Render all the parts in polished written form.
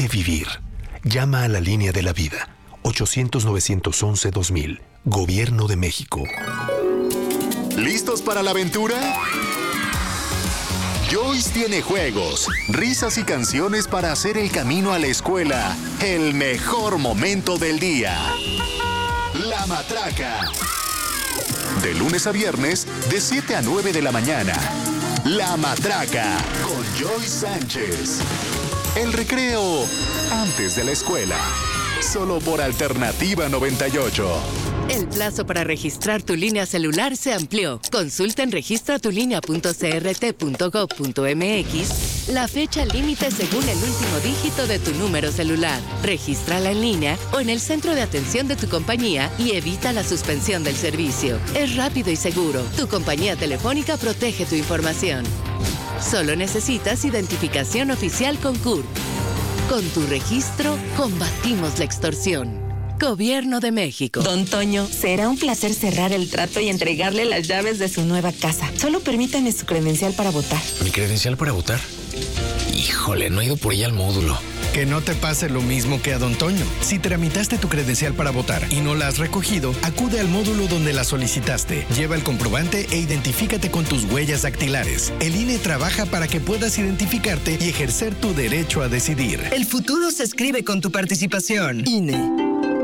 Elige vivir. Llama a la línea de la vida. 800-911-2000. Gobierno de México. ¿Listos para la aventura? Joyce tiene juegos, risas y canciones para hacer el camino a la escuela el mejor momento del día. La Matraca. De lunes a viernes, de 7 a 9 de la mañana. La Matraca, con Joyce Sánchez. El recreo antes de la escuela. Solo por Alternativa 98. El plazo para registrar tu línea celular se amplió. Consulta en registratulinea.crt.gov.mx la fecha límite según el último dígito de tu número celular. Regístrala en línea o en el centro de atención de tu compañía y evita la suspensión del servicio. Es rápido y seguro. Tu compañía telefónica protege tu información. Solo necesitas identificación oficial con CURP. Con tu registro, combatimos la extorsión. Gobierno de México. Don Toño, será un placer cerrar el trato y entregarle las llaves de su nueva casa. Solo permítame su credencial para votar. ¿Mi credencial para votar? Híjole, no he ido por ella al módulo. Que no te pase lo mismo que a Don Toño. Si tramitaste tu credencial para votar y no la has recogido, acude al módulo donde la solicitaste. Lleva el comprobante e identifícate con tus huellas dactilares. El INE trabaja para que puedas identificarte y ejercer tu derecho a decidir. El futuro se escribe con tu participación. INE.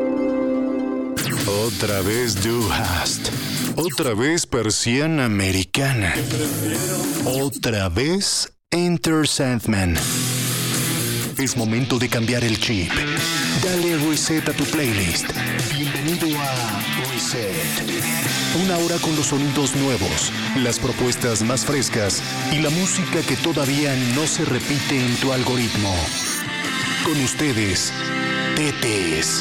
Otra vez Du Hast. Otra vez persiana americana. Otra vez Enter Sandman. Es momento de cambiar el chip. Dale reset a tu playlist. Bienvenido a Reset. Una hora con los sonidos nuevos, las propuestas más frescas y la música que todavía no se repite en tu algoritmo. Con ustedes, Tetes.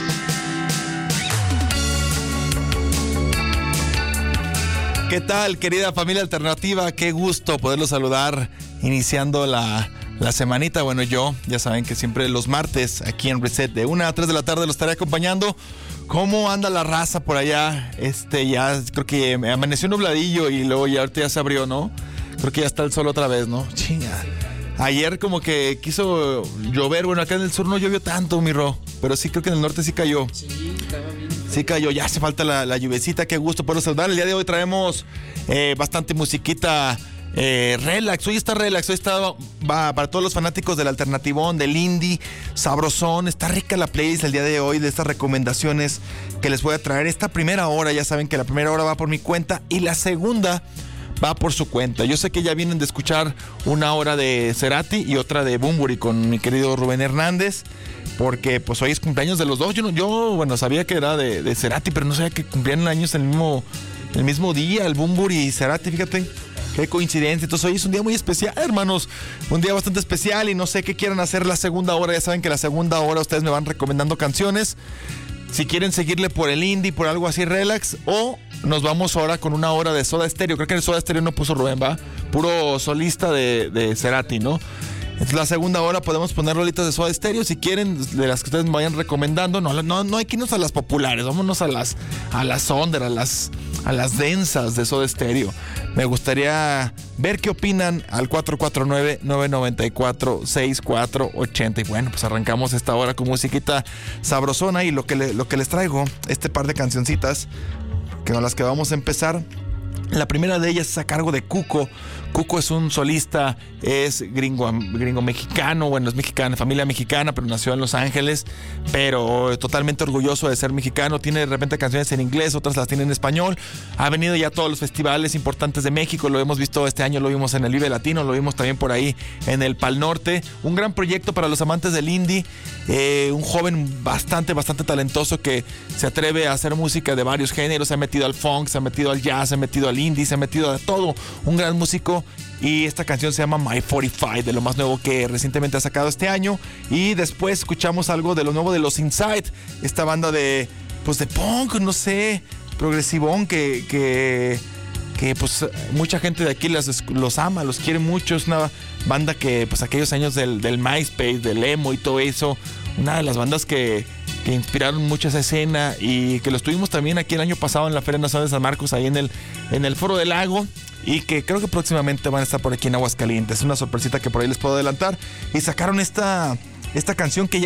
¿Qué tal, querida familia alternativa? Qué gusto poderlos saludar iniciando la semanita. Bueno, ya saben que siempre los martes aquí en Reset de 1 a 3 de la tarde los estaré acompañando. ¿Cómo anda la raza por allá? Ya creo que amaneció nubladillo y luego ya ahorita ya se abrió, ¿no? Creo que ya está el sol otra vez, ¿no? Chinga. Ayer como que quiso llover. Bueno, acá en el sur no llovió tanto, mi Ro, pero sí creo que en el norte sí cayó. Sí, estaba bien. Sí cayó, ya hace falta la lluvecita. Qué gusto poder saludar. El día de hoy traemos bastante musiquita relax. Hoy está relax, hoy va para todos los fanáticos del alternativón, del indie, sabrosón. Está rica la playlist el día de hoy de estas recomendaciones que les voy a traer. Esta primera hora, ya saben que la primera hora va por mi cuenta y la segunda va por su cuenta. Yo sé que ya vienen de escuchar una hora de Cerati y otra de Bunbury con mi querido Rubén Hernández, porque pues hoy es cumpleaños de los dos. Yo sabía que era de Cerati, pero no sabía que cumplían años el mismo día, el Bunbury y Cerati, fíjate. Qué coincidencia. Entonces hoy es un día muy especial, hermanos. Un día bastante especial y no sé qué quieran hacer la segunda hora. Ya saben que la segunda hora ustedes me van recomendando canciones. Si quieren seguirle por el indie, por algo así relax, o nos vamos ahora con una hora de Soda Stereo. Creo que en el Soda Stereo no puso Rubén, ¿va? Puro solista de Cerati, ¿no? Entonces la segunda hora podemos poner rolitas de Soda Stereo si quieren, de las que ustedes me vayan recomendando. No hay que irnos a las populares, vámonos a las under, a las densas de Soda Stereo. Me gustaría ver qué opinan al 449-994-6480. Y bueno, pues arrancamos esta hora con musiquita sabrosona y lo que les traigo, este par de cancioncitas con las que vamos a empezar. La primera de ellas es a cargo de Cuco. Cuco es un solista, es gringo mexicano, bueno, es mexicano, familia mexicana, pero nació en Los Ángeles, pero totalmente orgulloso de ser mexicano. Tiene de repente canciones en inglés, otras las tiene en español. Ha venido ya a todos los festivales importantes de México, lo hemos visto este año, lo vimos en el Vive Latino, lo vimos también por ahí en el Pal Norte. Un gran proyecto para los amantes del indie, un joven bastante talentoso que se atreve a hacer música de varios géneros. Se ha metido al funk, se ha metido al jazz, se ha metido al indie, se ha metido a todo. Un gran músico. Y esta canción se llama My 45, de lo más nuevo que recientemente ha sacado este año. Y después escuchamos algo de lo nuevo de los Inside, esta banda de punk, no sé, progresivón, que pues mucha gente de aquí los ama, los quiere mucho. Es una banda que pues aquellos años del MySpace, del emo y todo eso, una de las bandas que inspiraron mucho esa escena y que los tuvimos también aquí el año pasado en la Feria Nacional de San Marcos, ahí en el Foro del Lago, y que creo que próximamente van a estar por aquí en Aguascalientes. Una sorpresita que por ahí les puedo adelantar. Y sacaron esta canción que